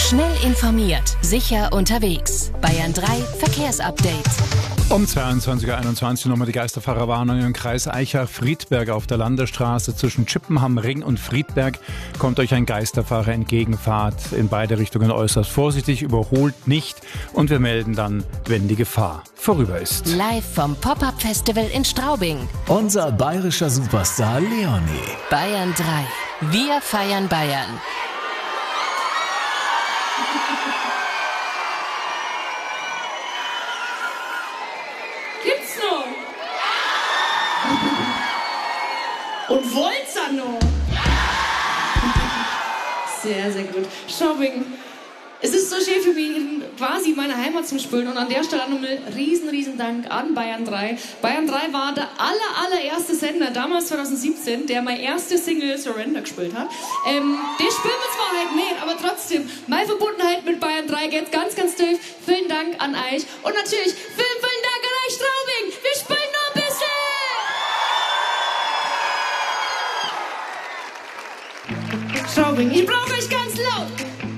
Schnell informiert, sicher unterwegs. Bayern 3 Verkehrsupdate. Um 22:21 Uhr nochmal die Geisterfahrerwarnung im Kreis Aichach-Friedberg auf der Landesstraße zwischen Chippenham Ring und Friedberg kommt euch ein Geisterfahrer entgegen. Fahrt in beide Richtungen äußerst vorsichtig, überholt nicht und wir melden dann, wenn die Gefahr vorüber ist. Live vom Pop-Up-Festival in Straubing. Unser bayerischer Superstar Leonie. Bayern 3. Wir feiern Bayern. Gibt's noch? Und wollt's dann noch? Sehr, sehr gut. Straubing. Es ist so schön für mich, in quasi meine Heimat zu spielen. Und an der Stelle nochmal riesen Dank an Bayern 3. Bayern 3 war der allererste Sender, damals 2017, der meine erste Single Surrender gespielt hat. Den spielen wir zwar halt nicht, aber trotzdem, meine Verbundenheit mit Bayern 3 geht ganz tief. Vielen Dank an euch. Und natürlich, vielen Dank an euch, Straubing. Wir spielen noch ein bisschen. Straubing, ich brauche euch ganz laut.